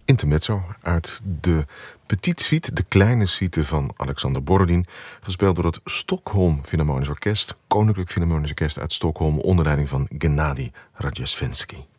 intermezzo uit de Petite Suite, de kleine suite van Alexander Borodin, gespeeld door het Stockholm Philharmonisch Orkest, Koninklijk Philharmonisch Orkest uit Stockholm, onder leiding van Gennady Radjestvenskij.